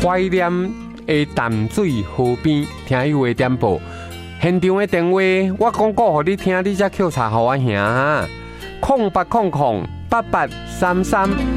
怀念的淡水河边听友的点播。现场的电话我讲过给你听，你才扣查给我兄哈。08008833。